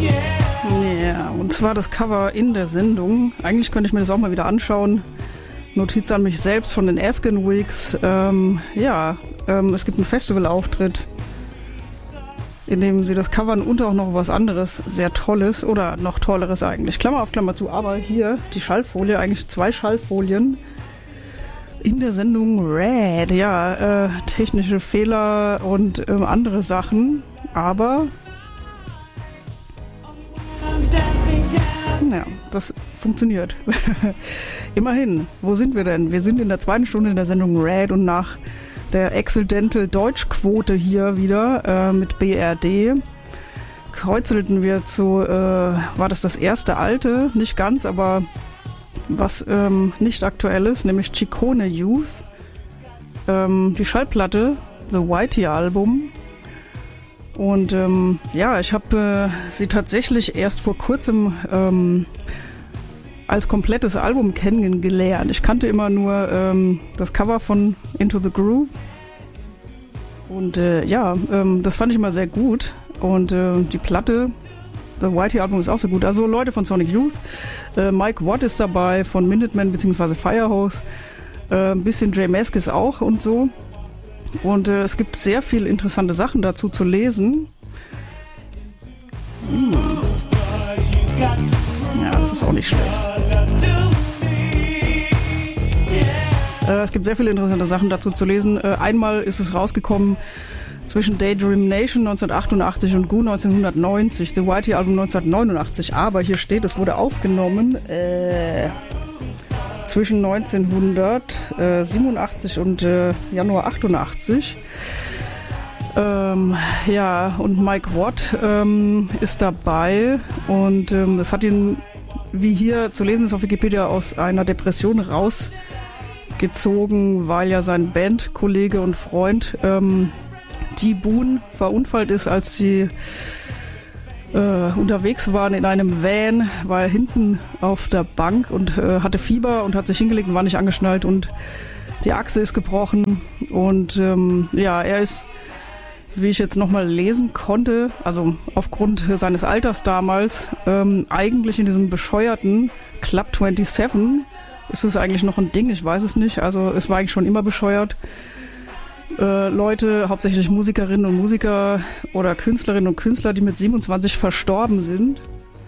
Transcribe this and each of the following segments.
Ja, und zwar das Cover in der Sendung. Eigentlich könnte ich mir das auch mal wieder anschauen. Notiz an mich selbst von den Afghan Weeks. Es gibt einen Festivalauftritt, in dem sie das covern und auch noch was anderes sehr Tolles oder noch Tolleres eigentlich. Klammer auf Klammer zu, aber hier die Schallfolie, eigentlich 2 Schallfolien in der Sendung Red. Ja, technische Fehler und andere Sachen, aber ja, das funktioniert. Immerhin. Wo sind wir denn? Wir sind in der 2. Stunde in der Sendung Red und nach der Accidental Deutschquote hier wieder mit BRD kreuzelten wir zu, war das erste alte? Nicht ganz, aber was nicht aktuell ist, nämlich Ciccone Youth. Die Schallplatte, The Whitey Album. Und ich habe sie tatsächlich erst vor kurzem als komplettes Album kennengelernt. Ich kannte immer nur das Cover von Into the Groove. Und das fand ich immer sehr gut. Und die Platte, The Whitey Album, ist auch sehr gut. Also Leute von Sonic Youth. Mike Watt ist dabei von Minutemen bzw. Firehose. Ein bisschen Jay Maskis auch und so. Und es gibt sehr viele interessante Sachen dazu zu lesen. Ja, das ist auch nicht schlecht. Es gibt sehr viele interessante Sachen dazu zu lesen. Einmal ist es rausgekommen zwischen Daydream Nation 1988 und Goo 1990, The Whitey Album 1989. Aber hier steht, es wurde aufgenommen zwischen 1987 und Januar 88. Und Mike Watt ist dabei und es hat ihn, wie hier zu lesen ist auf Wikipedia, aus einer Depression rausgezogen, weil ja sein Bandkollege und Freund T. Boone verunfallt ist, als sie unterwegs waren in einem Van, war er hinten auf der Bank und hatte Fieber und hat sich hingelegt und war nicht angeschnallt und die Achse ist gebrochen und er ist, wie ich jetzt nochmal lesen konnte, also aufgrund seines Alters damals, eigentlich in diesem bescheuerten Club 27, ist es eigentlich noch ein Ding, ich weiß es nicht, also es war eigentlich schon immer bescheuert. Leute, hauptsächlich Musikerinnen und Musiker oder Künstlerinnen und Künstler, die mit 27 verstorben sind.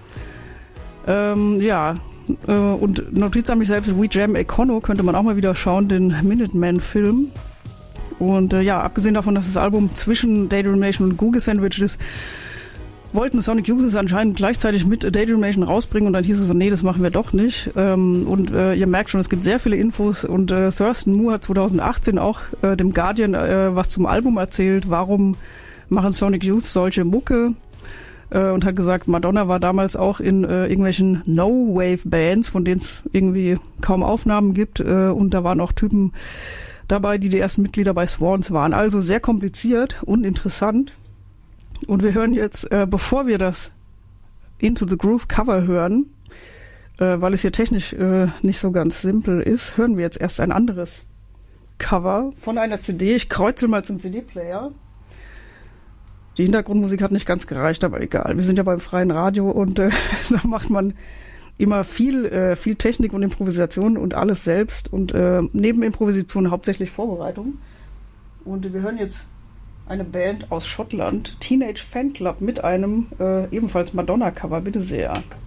Und Notiz an mich selbst, We Jam Econo könnte man auch mal wieder schauen, den Minuteman-Film. Und abgesehen davon, dass das Album zwischen Daydream Nation und Goo gesandwiched ist, wollten Sonic Youth es anscheinend gleichzeitig mit Daydream Nation rausbringen und dann hieß es so, nee, das machen wir doch nicht. Ihr merkt schon, es gibt sehr viele Infos und Thurston Moore hat 2018 auch dem Guardian was zum Album erzählt, warum machen Sonic Youth solche Mucke und hat gesagt, Madonna war damals auch in irgendwelchen No-Wave-Bands, von denen es irgendwie kaum Aufnahmen gibt und da waren auch Typen dabei, die ersten Mitglieder bei Swans waren. Also sehr kompliziert und interessant. Und wir hören jetzt, bevor wir das Into the Groove Cover hören, weil es hier technisch nicht so ganz simpel ist, hören wir jetzt erst ein anderes Cover von einer CD. Ich kreuze mal zum CD-Player. Die Hintergrundmusik hat nicht ganz gereicht, aber egal. Wir sind ja beim freien Radio und da macht man immer viel Technik und Improvisation und alles selbst und neben Improvisation hauptsächlich Vorbereitung. Und wir hören jetzt eine Band aus Schottland, Teenage Fanclub, mit einem ebenfalls Madonna-Cover. Bitte sehr.